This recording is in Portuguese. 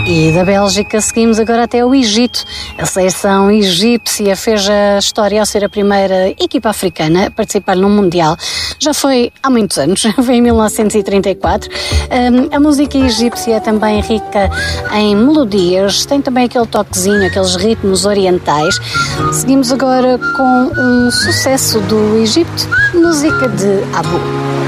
E da Bélgica seguimos agora até o Egito. A seleção egípcia fez a história ao ser a primeira equipa africana a participar num Mundial. Já foi há muitos anos, foi em 1934. A música egípcia é também rica em melodias, tem também aquele toquezinho, aqueles ritmos orientais. Seguimos agora com um sucesso do Egito, música de Abu.